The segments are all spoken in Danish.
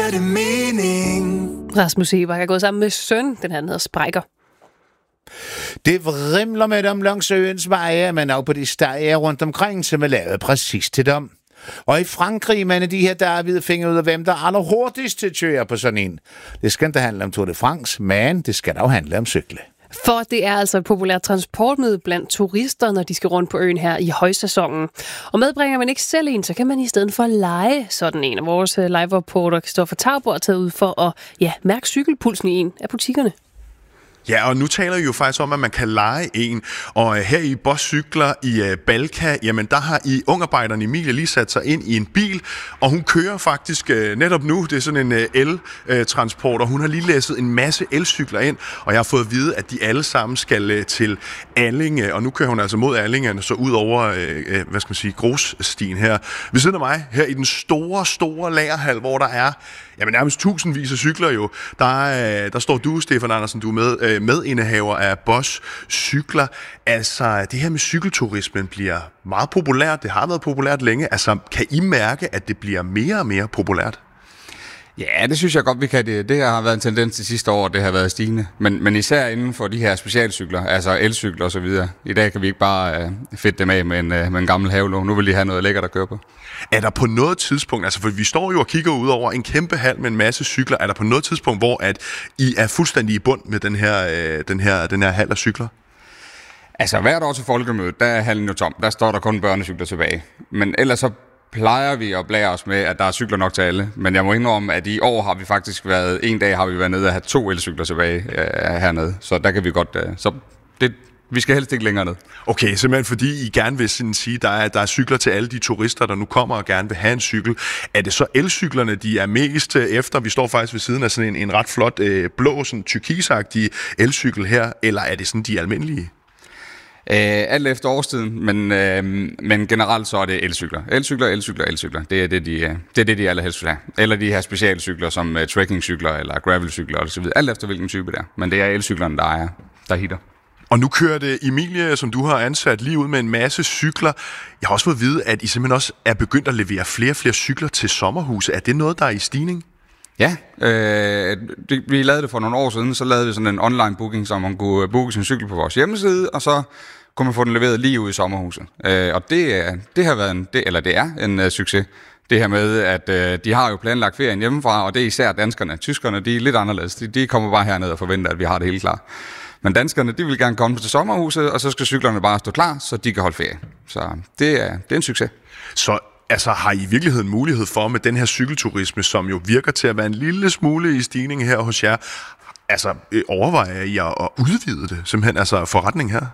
giver det mening. Rasmus Sebak er gået sammen med søn. Den her hedder Sprækker. Det vrimler med dem langs øens veje, men også på de steder rundt omkring, som er lavet præcis til dem. Og i Frankrig, man de her dage ved at finde ud af, hvem der er allerhurtigst til at køre på sådan en. Det skal ikke handle om Tour de France, men det skal dog handle om cykle. For det er altså et populært transportmiddel blandt turister, når de skal rundt på øen her i højsæsonen. Og medbringer man ikke selv en, så kan man i stedet for lege sådan en. Og vores live-reporter Kristoffer Tauborg er taget ud for at mærke cykelpulsen i en af butikkerne. Ja, og nu taler vi jo faktisk om, at man kan leje en, og her i Bosch Cykler i Balka, jamen der har ungarbejderen Emilie lige sat sig ind i en bil, og hun kører faktisk netop nu, det er sådan en el-transport, og hun har lige læsset en masse elcykler ind, og jeg har fået at vide, at de alle sammen skal til Allinge, og nu kører hun altså mod Allinge, så ud over, grusstien her. Ved siden af mig, her i den store lagerhal, hvor der er nærmest tusindvis af cykler jo. Der står du, Stefan Andersen, du er medindehaver af Bosch Cykler. Altså, det her med cykelturismen bliver meget populært. Det har været populært længe. Altså, kan I mærke, at det bliver mere og mere populært? Ja, det synes jeg godt, vi kan. Det har været en tendens de sidste år, det har været stigende. Men især inden for de her specialcykler, altså elcykler og så videre. I dag kan vi ikke bare fedte dem af med en gammel havelåg. Nu vil de have noget lækkert at køre på. Er der på noget tidspunkt, altså for vi står jo og kigger ud over en kæmpe hal med en masse cykler, er der på noget tidspunkt, hvor at I er fuldstændig i bund med den her hal af cykler? Altså hvert år til folkemødet, der er hallen jo tom. Der står der kun børnecykler tilbage. Men ellers så plejer vi at blære os med, at der er cykler nok til alle. Men jeg må indrømme, at i år har vi faktisk en dag har vi været nede og have 2 elcykler tilbage hernede. Så der kan vi godt, vi skal helst ikke længere ned. Okay, simpelthen fordi I gerne vil sige, der er cykler til alle de turister, der nu kommer og gerne vil have en cykel. Er det så elcyklerne, de er mest efter? Vi står faktisk ved siden af sådan en ret flot blå, sådan turkisagtig elcykel her, eller er det sådan de almindelige? Alt efter årstiden, men generelt så er det elcykler. Elcykler. Det er det, de allerhelst vil have. Eller de her specialcykler som trekkingcykler eller gravelcykler og så videre. Alt efter hvilken type det er. Men det er elcyklerne, der hitter. Og nu kører det Emilie, som du har ansat, lige ud med en masse cykler. Jeg har også fået at vide, at I simpelthen også er begyndt at levere flere og flere cykler til sommerhuse. Er det noget, der er i stigning? Ja, vi lavede det for nogle år siden, så lavede vi sådan en online booking, så man kunne booke sin cykel på vores hjemmeside, og så kunne man få den leveret lige ud i sommerhuset. Og det har været en succes. Det her med, at de har jo planlagt ferien hjemmefra, og det er især danskerne. Tyskerne, de er lidt anderledes. De kommer bare herned og forventer, at vi har det hele klar. Men danskerne, de vil gerne komme til sommerhuset, og så skal cyklerne bare stå klar, så de kan holde ferie. Så det er en succes. Så altså, har I i virkeligheden mulighed for med den her cykelturisme, som jo virker til at være en lille smule i stigning her hos jer, altså overvejer I at udvide det, simpelthen, altså forretning her?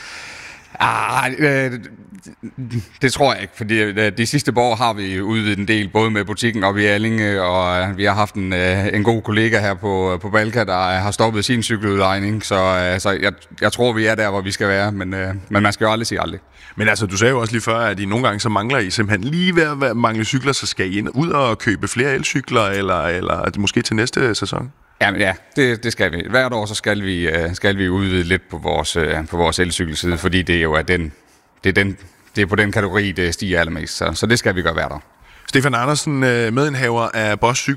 Det tror jeg ikke, fordi de sidste par år har vi udvidet en del, både med butikken oppe i Allinge, og vi har haft en god kollega her på Balka, der har stoppet sin cykeludlejning, så jeg tror, vi er der, hvor vi skal være, men man skal jo aldrig sige aldrig. Men altså, du sagde jo også lige før, at I nogle gange så mangler I simpelthen lige ved at mangle cykler, så skal I ind ud og købe flere elcykler, eller måske til næste sæson? Jamen ja, det skal vi. Hvert år så skal vi udvide lidt på vores elcykelside, fordi det jo er det er på den kategori, det stiger allermest. Så det skal vi gøre hvert år. Stefan Andersen, medindhaver af Bosch Cykler.